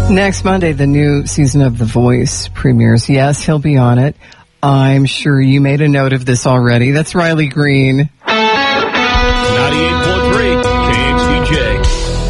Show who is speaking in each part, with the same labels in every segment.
Speaker 1: Next Monday, the new season of The Voice premieres. Yes, he'll be on it. I'm sure you made a note of this already. That's Riley Green.
Speaker 2: 98.3 KXDJ.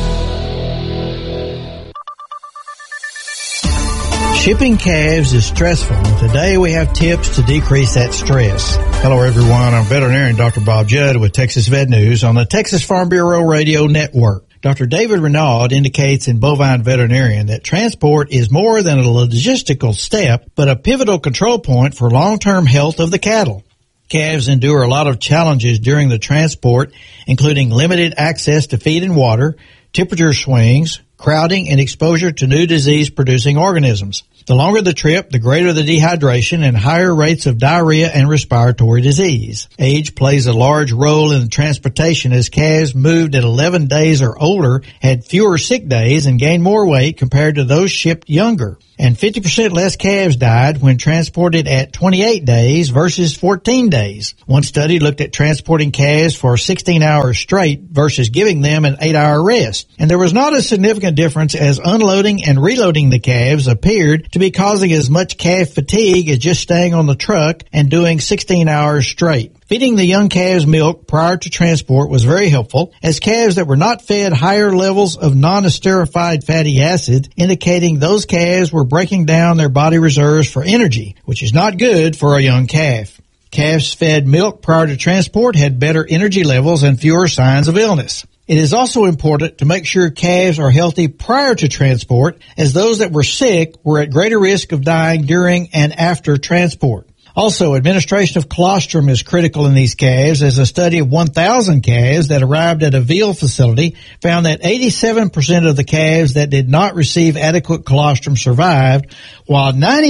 Speaker 3: Shipping calves is stressful, and today we have tips to decrease that stress. Hello, everyone. I'm veterinarian Dr. Bob Judd with Texas Vet News on the Texas Farm Bureau Radio Network. Dr. David Renaud indicates in Bovine Veterinarian that transport is more than a logistical step, but a pivotal control point for long-term health of the cattle. Calves endure a lot of challenges during the transport, including limited access to feed and water, temperature swings, crowding, and exposure to new disease-producing organisms. The longer the trip, the greater the dehydration and higher rates of diarrhea and respiratory disease. Age plays a large role in the transportation, as calves moved at 11 days or older had fewer sick days and gained more weight compared to those shipped younger. And 50% less calves died when transported at 28 days versus 14 days. One study looked at transporting calves for 16 hours straight versus giving them an 8-hour rest. And there was not a significant difference, as unloading and reloading the calves appeared to be causing as much calf fatigue as just staying on the truck and doing 16 hours straight. Feeding the young calves milk prior to transport was very helpful, as calves that were not fed higher levels of non-esterified fatty acid, indicating those calves were breaking down their body reserves for energy, which is not good for a young calf. Calves fed milk prior to transport had better energy levels and fewer signs of illness. It is also important to make sure calves are healthy prior to transport, as those that were sick were at greater risk of dying during and after transport. Also, administration of colostrum is critical in these calves, as a study of 1,000 calves that arrived at a veal facility found that 87% of the calves that did not receive adequate colostrum survived, while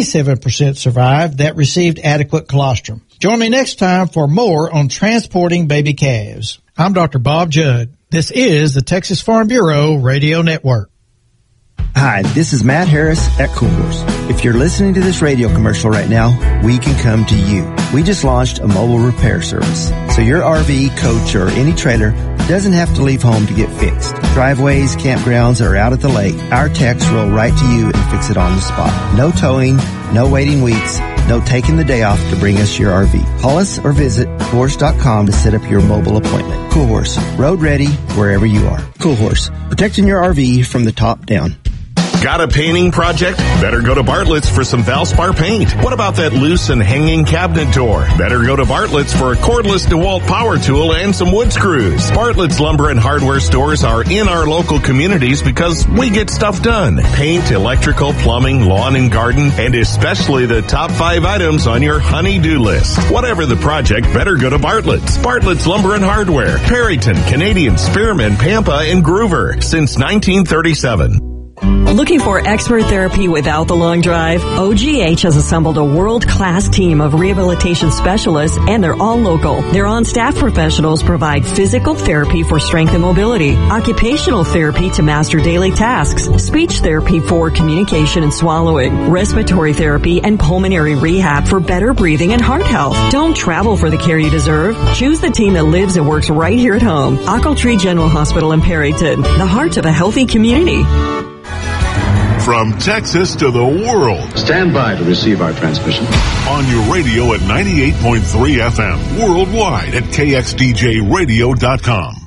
Speaker 3: 97% survived that received adequate colostrum. Join me next time for more on transporting baby calves. I'm Dr. Bob Judd. This is the Texas Farm Bureau Radio Network.
Speaker 4: Hi, this is Matt Harris at Cool Horse. If you're listening to this radio commercial right now, we can come to you. We just launched a mobile repair service, so your RV, coach, or any trailer doesn't have to leave home to get fixed. Driveways, campgrounds, or out at the lake, our techs roll right to you and fix it on the spot. No towing, no waiting weeks, no taking the day off to bring us your RV. Call us or visit coolhorse.com to set up your mobile appointment. Cool Horse, road ready wherever you are. Cool Horse, protecting your RV from the top down.
Speaker 2: Got a painting project? Better go to Bartlett's for some Valspar paint. What about that loose and hanging cabinet door? Better go to Bartlett's for a cordless DeWalt power tool and some wood screws. Bartlett's Lumber and Hardware stores are in our local communities because we get stuff done. Paint, electrical, plumbing, lawn and garden, and especially the top 5 items on your honey-do list. Whatever the project, better go to Bartlett's. Bartlett's Lumber and Hardware. Perryton, Canadian, Spearman, Pampa, and Groover since 1937.
Speaker 5: Looking for expert therapy without the long drive? OGH has assembled a world-class team of rehabilitation specialists, and they're all local. Their on-staff professionals provide physical therapy for strength and mobility, occupational therapy to master daily tasks, speech therapy for communication and swallowing, respiratory therapy, and pulmonary rehab for better breathing and heart health. Don't travel for the care you deserve. Choose the team that lives and works right here at home. Ochiltree General Hospital in Perryton, the heart of a healthy community.
Speaker 6: From Texas to the world.
Speaker 7: Stand by to receive our transmission.
Speaker 6: On your radio at 98.3 FM. Worldwide at KXDJRadio.com.